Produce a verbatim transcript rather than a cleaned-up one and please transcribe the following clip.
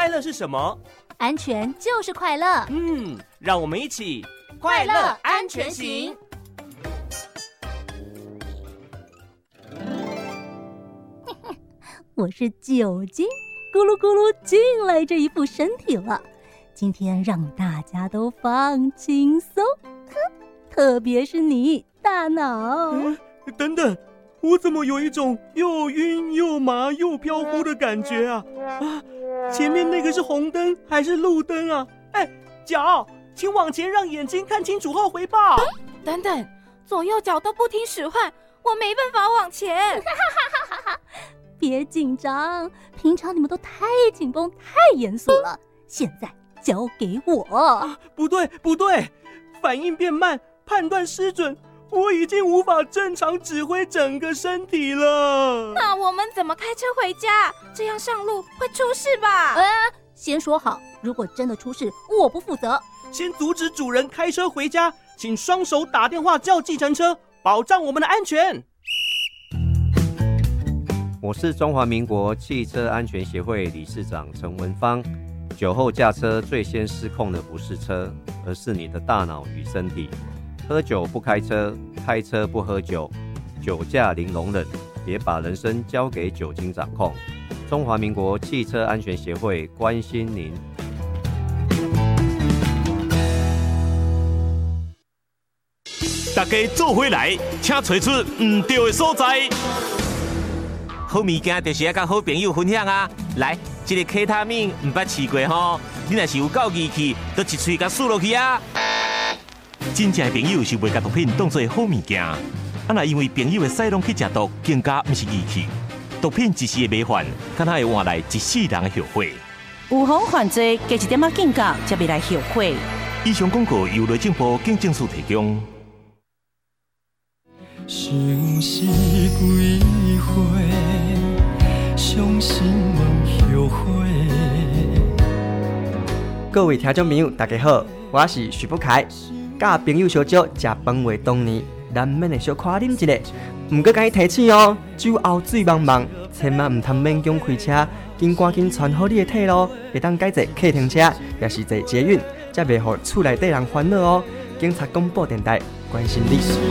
快乐是什么？ 安全就是快乐。 嗯，让我们一起快乐安全行。我是酒精，咕噜咕噜进来这一副身体了。今天让大家都放轻松，特别是你，大脑。 嗯，等等，我怎么有一种又晕又麻又飘忽的感觉啊？啊，前面那个是红灯还是路灯啊？哎，脚，请往前让眼睛看清楚后回报。 等等，左右脚都不听使唤，我没办法往前。 别紧张，平常你们都太紧绷、太严肃了，现在交给我。 啊，不对，不对，反应变慢，判断失准，我已经无法正常指挥整个身体了。 那我们怎么开车回家？这样上路会出事吧？ 呃，先说好，如果真的出事，我不负责。 先阻止主人开车回家，请双手打电话叫计程车，保障我们的安全。 我是中华民国汽车安全协会理事长陈文芳。酒后驾车最先失控的不是车，而是你的大脑与身体。喝酒不开车，开车不喝酒，酒驾零容忍，别把人生交给酒精掌控。中华民国汽车安全协会关心您。 大家做回来，请找出唔对的所在。好物件就是要甲好朋友分享啊！来，这个 K 他命唔捌试过吼，你若是有够义气，就一喙甲输落去啊！真正的朋友是袂甲毒品当作好物件，啊若因为朋友的使用去食毒，更加唔是义气。毒品一时的迷幻，敢若会换来一世人的后悔。 有防犯罪，加一点仔警觉，才袂来后悔。 以上广告由内政部警政署提供。 相思几回，伤心能后悔。 各位听众朋友，大家好，我是徐福凯。甲朋友相招，食饭话当年，难免会小夸啉一下。毋过甲伊提醒哦，酒后醉茫茫，千万毋通勉强开车，紧赶紧穿好你的体路，会当改坐客停车，也是坐捷运，才袂互厝内底人烦恼哦。警察广播电台关心你。